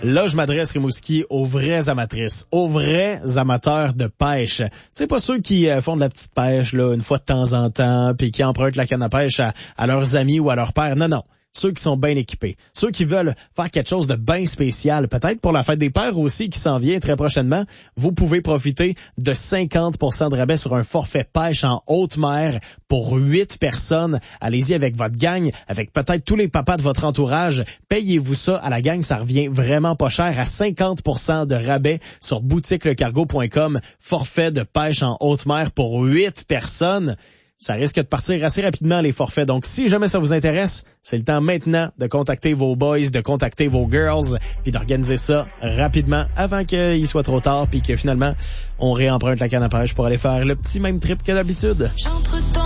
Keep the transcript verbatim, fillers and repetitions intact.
Là, je m'adresse, Rimouski, aux vraies amatrices, aux vrais amateurs de pêche. Tu sais, pas ceux qui euh, font de la petite pêche là une fois de temps en temps, puis qui empruntent la canne à pêche à, à leurs amis ou à leur père. Non, non. Ceux qui sont bien équipés. Ceux qui veulent faire quelque chose de bien spécial, peut-être pour la fête des pères aussi qui s'en vient très prochainement, vous pouvez profiter de cinquante pour cent de rabais sur un forfait pêche en haute mer pour huit personnes. Allez-y avec votre gang, avec peut-être tous les papas de votre entourage. Payez-vous ça à la gang, ça revient vraiment pas cher, à cinquante pour cent de rabais sur boutique le cargo point com. Forfait de pêche en haute mer pour huit personnes. Ça risque de partir assez rapidement, les forfaits. Donc, si jamais ça vous intéresse, c'est le temps maintenant de contacter vos boys, de contacter vos girls, puis d'organiser ça rapidement avant qu'il soit trop tard, puis que finalement, on réemprunte la canne à pêche pour aller faire le petit même trip que d'habitude.